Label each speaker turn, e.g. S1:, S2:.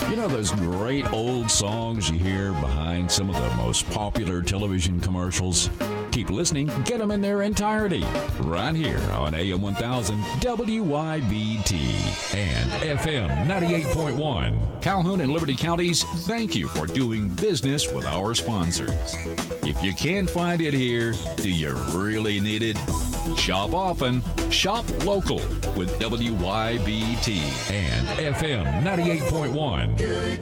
S1: You know those great old songs you hear behind some of the most popular television commercials? Keep listening, get them in their entirety, right here on AM 1000 WYBT and FM 98.1. Calhoun and Liberty Counties, thank you for doing business with our sponsors. If you can't find it here, do you really need it? Shop often, shop local with WYBT and FM 98.1.